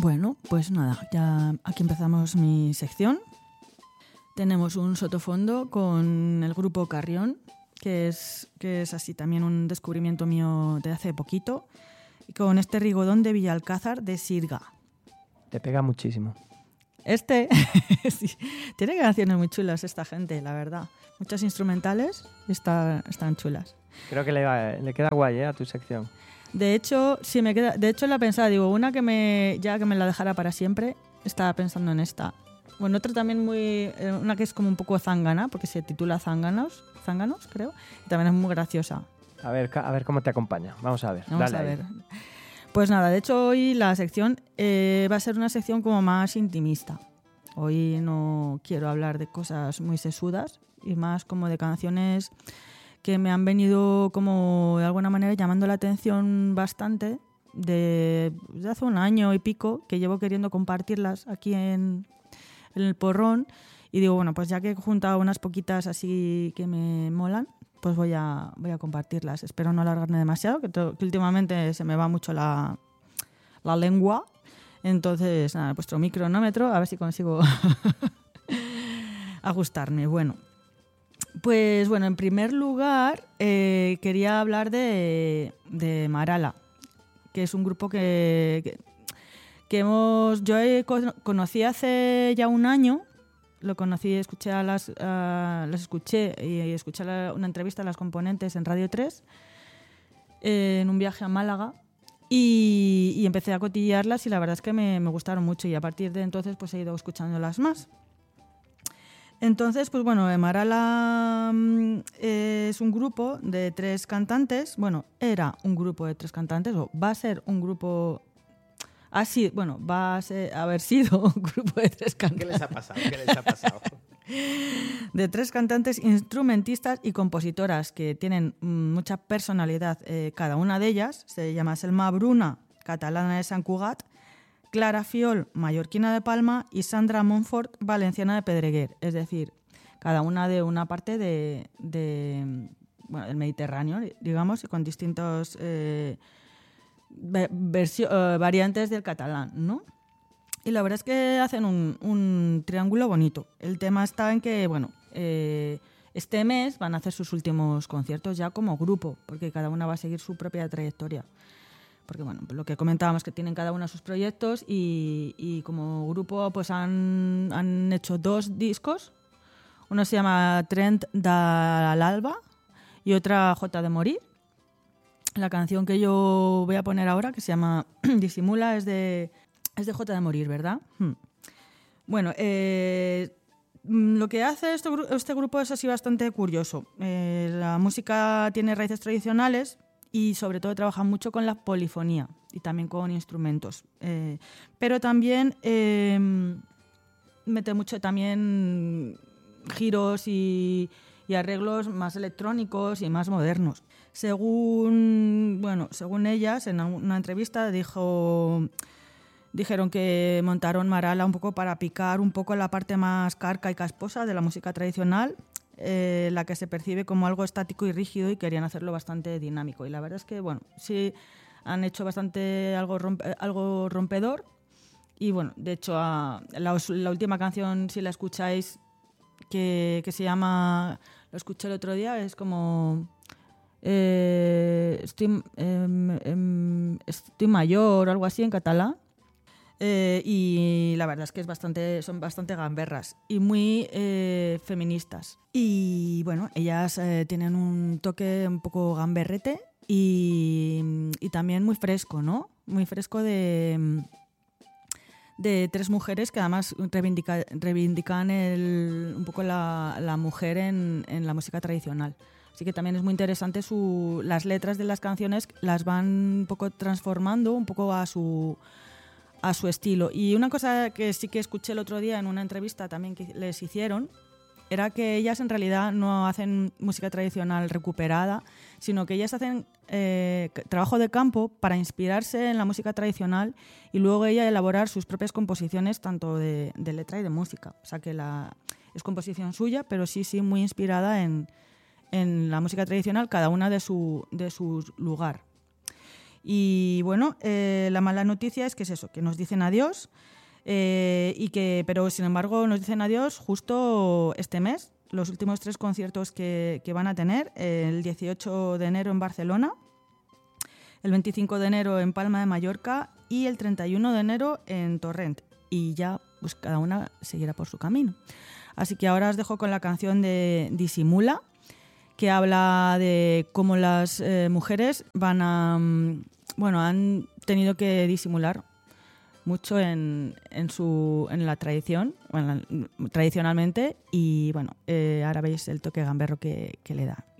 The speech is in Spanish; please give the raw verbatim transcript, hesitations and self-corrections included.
Bueno, pues nada, ya aquí empezamos mi sección. Tenemos un sotofondo con el grupo Carrión, que es, que es así también un descubrimiento mío de hace poquito, y con este Rigodón de Villalcázar de Sirga. Te pega muchísimo. Este, sí, tiene canciones muy chulas esta gente, la verdad. Muchas instrumentales y está, están chulas. Creo que le, va, le queda guay, ¿eh? A tu sección. De hecho, sí me queda. De hecho, la pensaba, digo, una que me ya que me la dejara para siempre, estaba pensando en esta. Bueno, otra también muy, una que es como un poco zángana, porque se titula Zánganos, Zánganos, creo, y también es muy graciosa. A ver, a ver cómo te acompaña. Vamos a ver. Vamos Dale a ahí. ver. Pues nada, de hecho hoy la sección eh, va a ser una sección como más intimista. Hoy no quiero hablar de cosas muy sesudas y más como de canciones que me han venido como de alguna manera llamando la atención bastante de, de hace un año y pico que llevo queriendo compartirlas aquí en, en el porrón y digo, bueno, pues ya que he juntado unas poquitas así que me molan, pues voy a, voy a compartirlas. Espero no alargarme demasiado, que, to, que últimamente se me va mucho la, la lengua. Entonces, nada, he puesto mi cronómetro, a ver si consigo ajustarme. Bueno, pues bueno, en primer lugar eh, quería hablar de, de Marala, que es un grupo que, que, que hemos, yo he, conocí hace ya un año. Lo conocí, escuché a las, uh, las escuché y escuché la, una entrevista a las componentes en Radio tres eh, en un viaje a Málaga y, y empecé a cotillearlas y la verdad es que me, me gustaron mucho y a partir de entonces pues he ido escuchándolas más. Entonces, pues bueno, Marala eh, es un grupo de tres cantantes, bueno, era un grupo de tres cantantes o va a ser un grupo... Ah, sí, bueno, va a ser, haber sido un grupo de tres cantantes. ¿Qué les ha pasado? ¿Qué les ha pasado? De tres cantantes, instrumentistas y compositoras que tienen mucha personalidad. Eh, cada una de ellas se llama Selma Bruna, catalana de Sant Cugat, Clara Fiol, mallorquina de Palma y Sandra Montfort, valenciana de Pedreguer. Es decir, cada una de una parte de, de bueno, del Mediterráneo, digamos, y con distintos... Eh, Versio, uh, variantes del catalán, ¿no? Y la verdad es que hacen un, un triángulo bonito. El tema está en que, bueno, eh, este mes van a hacer sus últimos conciertos ya como grupo, porque cada una va a seguir su propia trayectoria. Porque, bueno, lo que comentábamos, que tienen cada una sus proyectos y, y como grupo pues han, han hecho dos discos. Uno se llama Trent dal Alba y otra J de Morir. La canción que yo voy a poner ahora, que se llama Disimula, es de, es de J de Morir, ¿verdad? Hmm. Bueno, eh, lo que hace este, este grupo es así bastante curioso. Eh, la música tiene raíces tradicionales y sobre todo trabaja mucho con la polifonía y también con instrumentos. Eh, pero también eh, mete mucho también giros y, y arreglos más electrónicos y más modernos. Según, bueno, según ellas, en una entrevista dijo, dijeron que montaron Marala un poco para picar un poco la parte más carca y casposa de la música tradicional, eh, la que se percibe como algo estático y rígido, y querían hacerlo bastante dinámico. Y la verdad es que, bueno, sí han hecho bastante algo, rompe, algo rompedor. Y bueno, de hecho, a, la, la última canción, si la escucháis, que, que se llama, lo escuché el otro día, es como... Eh, estoy, eh, eh, estoy mayor o algo así en catalán eh, y la verdad es que es bastante, son bastante gamberras y muy eh, feministas y bueno, ellas eh, tienen un toque un poco gamberrete y, y también muy fresco, ¿no? Muy fresco de, de tres mujeres que además reivindica, reivindican el, un poco la, la mujer en, en la música tradicional. Así que también es muy interesante su, las letras de las canciones las van un poco transformando un poco a su, a su estilo. Y una cosa que sí que escuché el otro día en una entrevista también que les hicieron era que ellas en realidad no hacen música tradicional recuperada, sino que ellas hacen eh, trabajo de campo para inspirarse en la música tradicional y luego ella elaborar sus propias composiciones tanto de, de letra y de música. O sea que la, es composición suya, pero sí, sí muy inspirada en... en la música tradicional, cada una de su, de su lugar. Y bueno, eh, la mala noticia es que es eso, que nos dicen adiós, eh, y que, pero sin embargo nos dicen adiós justo este mes, los últimos tres conciertos que, que van a tener, el dieciocho de enero en Barcelona, el veinticinco de enero en Palma de Mallorca y el treinta y uno de enero en Torrent. Y ya pues cada una seguirá por su camino. Así que ahora os dejo con la canción de Disimula, que habla de cómo las eh, mujeres van a, bueno, han tenido que disimular mucho en, en, su, en la tradición, bueno, tradicionalmente, y bueno, eh, ahora veis el toque gamberro que, que le da.